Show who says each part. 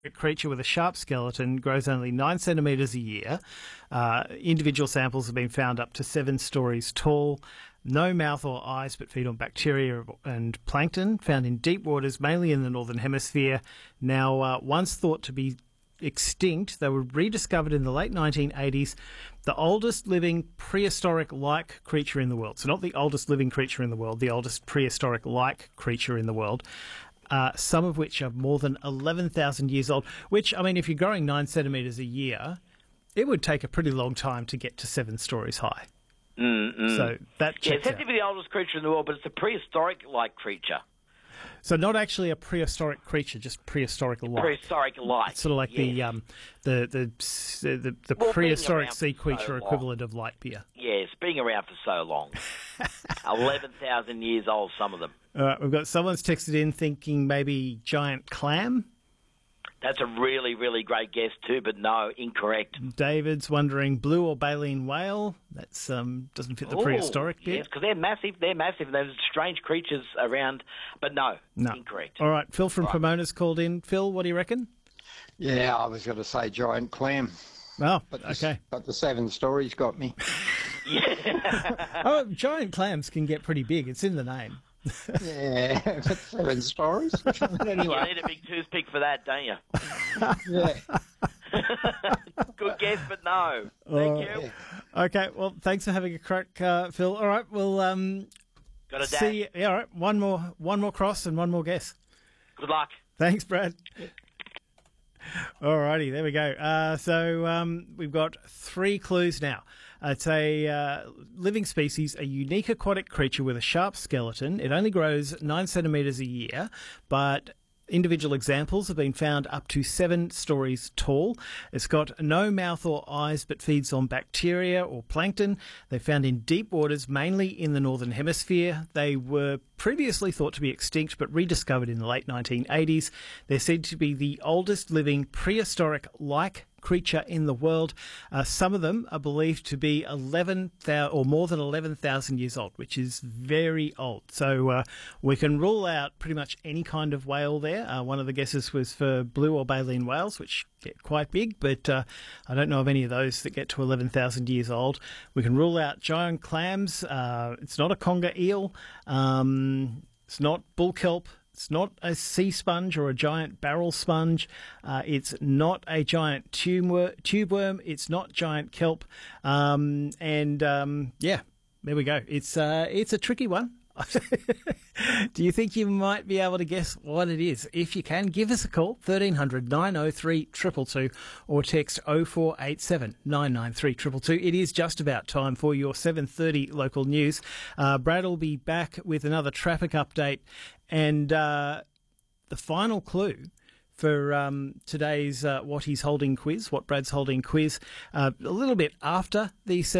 Speaker 1: creature with a sharp skeleton, grows only 9 centimetres a year. Individual samples have been found up to 7 stories tall. No mouth or eyes, but feed on bacteria and plankton, found in deep waters, mainly in the Northern Hemisphere. Now, once thought to be extinct, they were rediscovered in the late 1980s, the oldest living prehistoric-like creature in the world. So not the oldest living creature in the world, the oldest prehistoric-like creature in the world. Some of which are more than 11,000 years old, which, I mean, if you're growing 9 centimetres a year, it would take a pretty long time to get to 7 stories high. So that checks
Speaker 2: it's said to be the oldest creature in the world, but it's a prehistoric-like creature.
Speaker 1: So not actually a prehistoric creature, just prehistoric-like.
Speaker 2: Prehistoric-like.
Speaker 1: Sort of like the prehistoric sea creature equivalent of light beer.
Speaker 2: Yes, being around for so long. 11,000 years old, some of them.
Speaker 1: All right, we've got someone's texted in thinking maybe giant clam.
Speaker 2: That's a really, really great guess too, but no, incorrect.
Speaker 1: David's wondering blue or baleen whale. That's doesn't fit the prehistoric bit.
Speaker 2: Yes, because they're massive. There's strange creatures around, but no, incorrect.
Speaker 1: All right, Phil from Pomona's called in. Phil, what do you reckon?
Speaker 3: Yeah, I was going to say giant clam.
Speaker 1: Oh,
Speaker 3: okay. But the 7 stories got me.
Speaker 1: Oh, giant clams can get pretty big. It's in the name.
Speaker 3: Yeah, but 7 stories. Anyway.
Speaker 2: You need a big toothpick for that, don't you?
Speaker 3: Yeah.
Speaker 2: Good guess, but no. Thank you.
Speaker 1: Yeah. Okay, well, thanks for having a crack, Phil. All right, we'll
Speaker 2: got a
Speaker 1: see. Yeah, all right, one more cross and one more guess.
Speaker 2: Good luck.
Speaker 1: Thanks, Brad. All righty, there we go. So we've got 3 clues now. It's a living species, a unique aquatic creature with a sharp skeleton. It only grows 9 centimetres a year, but individual examples have been found up to 7 stories tall. It's got no mouth or eyes, but feeds on bacteria or plankton. They're found in deep waters, mainly in the Northern Hemisphere. They were previously thought to be extinct, but rediscovered in the late 1980s. They're said to be the oldest living prehistoric-like creature in the world. Some of them are believed to be 11,000 or more than 11,000 years old, which is very old. So we can rule out pretty much any kind of whale there. One of the guesses was for blue or baleen whales, which get quite big, but I don't know of any of those that get to 11,000 years old. We can rule out giant clams. It's not a conger eel. It's not bull kelp. It's not a sea sponge or a giant barrel sponge. It's not a giant tube worm. It's not giant kelp. Yeah, there we go. It's a tricky one. Do you think you might be able to guess what it is? If you can, give us a call, 1300 903 222, or text 0487 993 222. It is just about time for your 7:30 local news. Brad will be back with another traffic update, and the final clue for today's What He's Holding quiz, What Brad's Holding quiz, a little bit after the